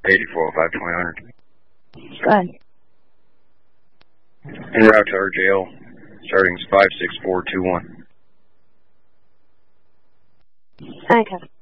8405 Go ahead. En route to our jail, starting 56421. Okay.